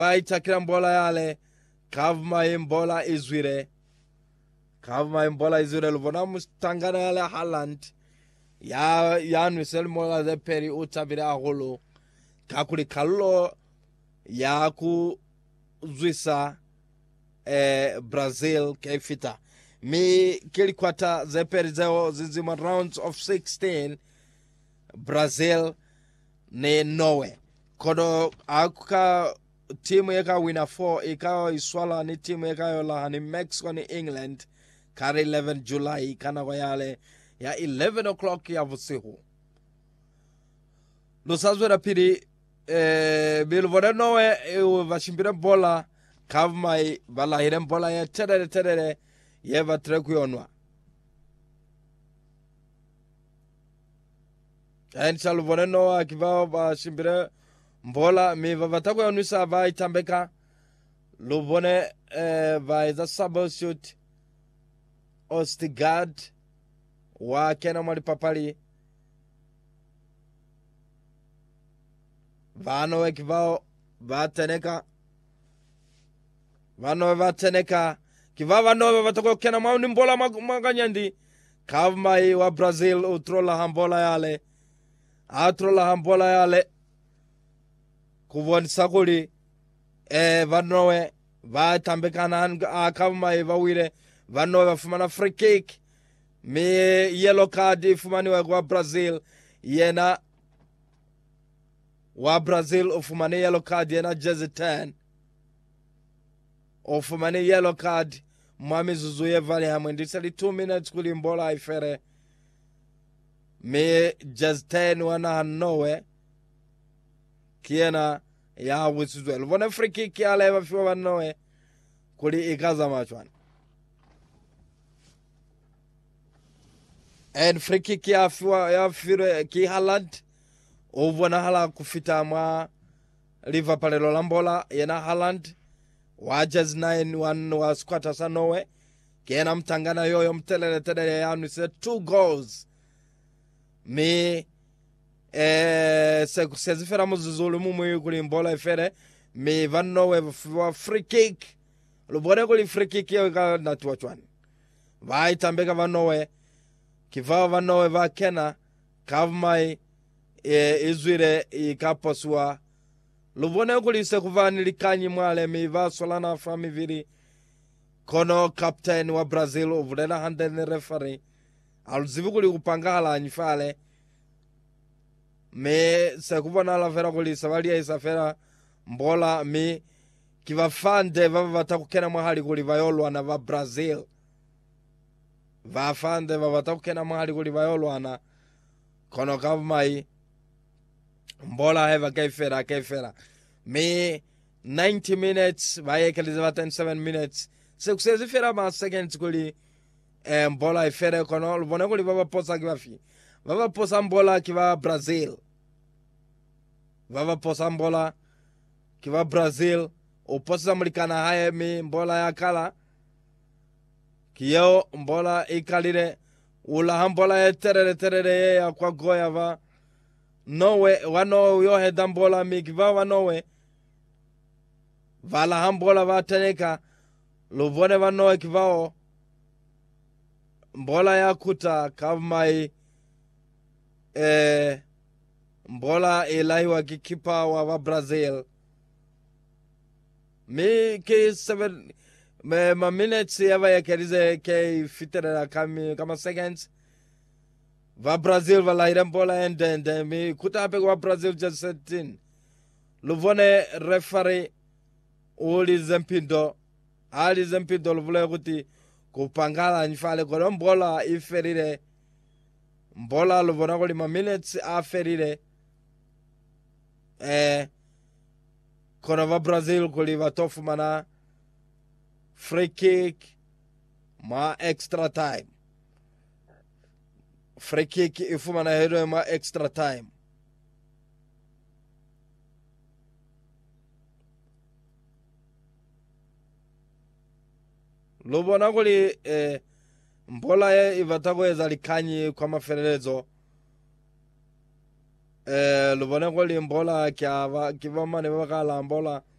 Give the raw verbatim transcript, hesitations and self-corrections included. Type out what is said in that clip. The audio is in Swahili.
vaitakira mbola yale kavuma imbola izwire kavuma imbola izwire luvona mustangana yale Haaland ya yanwisel mola ze peri utabira agolo kakuli kallo ya ku zwisa eh, Brazil kefita mi kili kwata ze peri zeo zizima rounds of sixteen Brazil ne Norway kodo akuka timu yeka wina four ikawa iswala ni timu yeka yola ni Mexico ni England kari eleven July kana kwa yale ya eleven o'clock ya vusiku lusazwera pili eh, bilvore Norway e, vashimbire bola kavmai valahire bola ya terere terere ye vatre kuyonwa encha luvone Norway kivao vashimbire mbola mi vavatako yonwisa va itambeka luvone eh, va iza substitute Ostigard wa kena mwali papali vanowe kivao vateneka vanowe vateneka kivao vanowe vatako kena mwali mbola maganyandi kavmai wa Brazil utrola hambola yale atrola hambola yale kuvoni sakuli eh, vanowe vatambekana akavmai vawire vanowe vafumana free kick mi yellow card ifumaniwe kwa Brazil yena wa Brazil ufumani yellow card yena jersey ten ufumani yellow card mwami zuzu ye vali hamwendisali two minutes kuli mbola ifere mi jersey ten wana hanowe kiena ya wisuzwel vone free kick ya leva fiwa vanowe kuli ikaza machwana and free kick ya fiwa ya fire ki Haaland uvona hala kufita mwa Liverpool lolambola yena Haaland wa jersey nine one wa squatter sa Norway kena mtangana yoyo mtelele telele yanu se two goals mi eh se sezifera muzuzulu mumu kuli mbola ifere mi van Norway wa free kick lubone kuli free kick yo ka natwachwan vai tambeka van Norway kivao van Norway va kena kavmai e, izwire ikaposwa lubone kuli se kuvani likanyi mwale mi va solana famiviri kono captain wa Brazil uvulena handeni referee aluzivu kuli kupanga hala nyifale me se kuvona la vera kuli savalia isafera mbola mi kiva fande vava vatakukena mahali kuli vayolwa na va Brazil va fande vava vatakukena mahali kuli vayolwa na kono kavmai mbola heva kaifera kaifera me ninety minutes vayekeliza ten seven minutes se kusezi fera ma seconds kuli eh, mbola ifere kono lubone kuli vava posa kivafi vava posa mbola kiva Brazil vava posa mbola kiva Brazil uposa mulikana haye mi mbola ya kala kiyo mbola ikalire ula mbola ya terere terere ya kwa goya va Norway wano yo heda mbola mi kiva wa Norway vala mbola va teneka luvone va Norway kivao mbola ya kuta kavmai eh, mbola ilaiwa kikipa wa wa Brazil mi ke seven me ma minutes yava yakerize ke fitera kama kama seconds va Brazil va laira mbola endende mi kuta pe wa Brazil just seventeen luvone referee uli zempindo ali zempindo luvule kuti kupangala nyifale kono mbola iferire mbola luvona kuli ma minutes aferire eh kono va Brazil kuli vatofu mana free kick ma extra time free kick ifuma na hero ma extra time lubona kuli eh, mbola ye ivatako ezalikanyi kwa maferelezo eh, lubona kuli mbola kiava kiva mane wakala mbola